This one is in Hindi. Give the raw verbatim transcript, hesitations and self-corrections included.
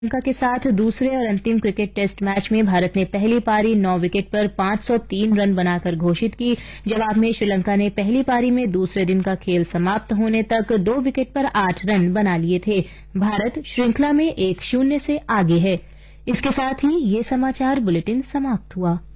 श्रीलंका के साथ दूसरे और अंतिम क्रिकेट टेस्ट मैच में भारत ने पहली पारी नौ विकेट पर पांच सौ तीन रन बनाकर घोषित की। जवाब में श्रीलंका ने पहली पारी में दूसरे दिन का खेल समाप्त होने तक दो विकेट पर आठ रन बना लिए थे। भारत श्रृंखला में एक शून्य से आगे है। इसके साथ ही ये समाचार बुलेटिन समाप्त हुआ।